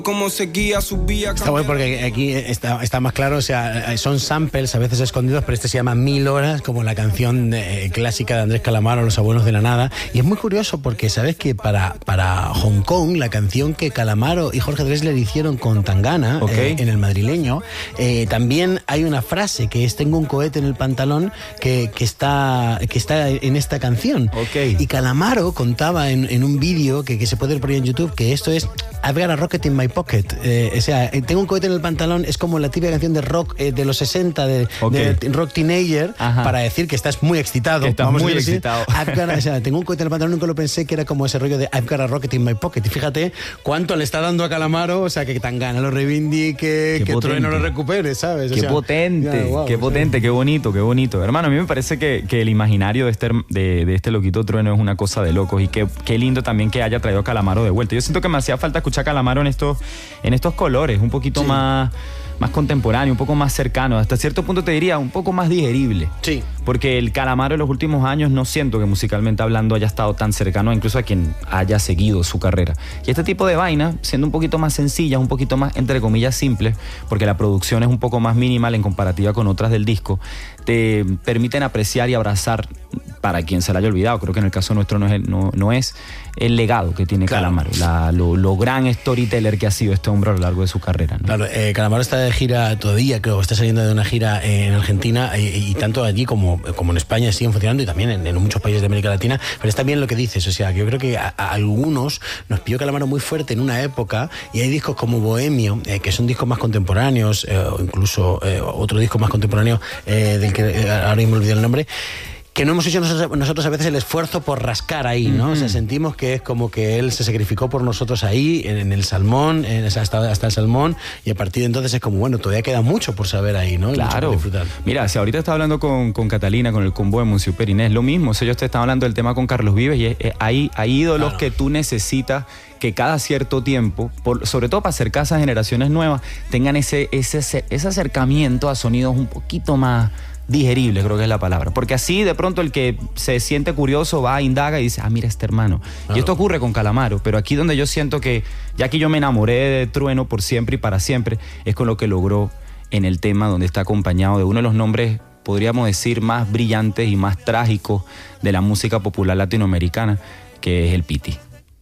Como seguía, subía. Está bueno porque aquí está más claro, o sea, son samples a veces escondidos, pero este se llama 1000 horas, como la canción clásica de Andrés Calamaro, Los abuelos de la nada. Y es muy curioso porque sabes que para Hong Kong, la canción que Calamaro y Jorge Drexler hicieron con Tangana, en el madrileño, también hay una frase que es: tengo un cohete en el pantalón, que está en esta canción. Y Calamaro contaba en un vídeo que se puede ver por ahí en YouTube que esto es I've got a rocket in my pocket. O sea, tengo un cohete en el pantalón, es como la típica canción de rock de los 60, de rock teenager, para decir que estás muy excitado. Que estás muy excitado. O sea, tengo un cohete en el pantalón, nunca lo pensé que era como ese rollo de I've got a rocket in my pocket. Y fíjate cuánto le está dando a Calamaro, o sea, que Tangana lo reivindique, que Trueno lo recupere, ¿sabes? O qué sea, potente, wow, qué potente, qué bonito, qué bonito. Hermano, a mí me parece que el imaginario de este loquito Trueno es una cosa de locos, y qué lindo también que haya traído a Calamaro de vuelta. Yo siento que me hacía falta escuchar a Calamaro en estos colores, un poquito más contemporáneo, un poco más cercano, hasta cierto punto te diría un poco más digerible. Sí. Porque el Calamaro en los últimos años no siento que musicalmente hablando haya estado tan cercano incluso a quien haya seguido su carrera. Y este tipo de vaina, siendo un poquito más sencillas, un poquito más entre comillas simples, porque la producción es un poco más minimal en comparativa con otras del disco, te permiten apreciar y abrazar, para quien se la haya olvidado, creo que en el caso nuestro no es el legado que tiene Calamaro, lo gran storyteller que ha sido este hombre a lo largo de su carrera, ¿no? Claro, Calamaro está de gira todavía, creo que está saliendo de una gira en Argentina, y tanto allí como en España siguen funcionando, y también en muchos países de América Latina, pero está bien lo que dices, o sea, yo creo que a algunos nos pilló Calamaro muy fuerte en una época, y hay discos como Bohemio, que son discos más contemporáneos, o incluso otro disco más contemporáneo del que ahora mismo me olvidé el nombre, que no hemos hecho nosotros a veces el esfuerzo por rascar ahí, ¿no? O sea, sentimos que es como que él se sacrificó por nosotros ahí, en el Salmón, hasta el Salmón, y a partir de entonces es como, bueno, todavía queda mucho por saber ahí, ¿no? Claro. Mira, si ahorita estaba hablando con Catalina, con el combo de Monsieur Periné, es lo mismo. O sea, yo te estaba hablando del tema con Carlos Vives, y hay ídolos que tú necesitas que cada cierto tiempo, sobre todo para acercarse a generaciones nuevas, tengan ese acercamiento a sonidos un poquito más digerible, creo que es la palabra, porque así de pronto el que se siente curioso va, indaga y dice, mira este hermano. Y esto ocurre con Calamaro, pero aquí donde yo siento que, ya que yo me enamoré de Trueno por siempre y para siempre, es con lo que logró en el tema, donde está acompañado de uno de los nombres, podríamos decir, más brillantes y más trágicos de la música popular latinoamericana, que es el Piti.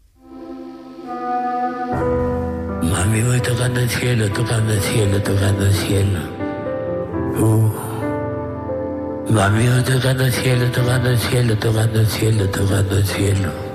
Mami, voy tocando el cielo, tocando el cielo, tocando el cielo. Mami, voy tocando el cielo, tocando el cielo, tocando el cielo, tocando el cielo.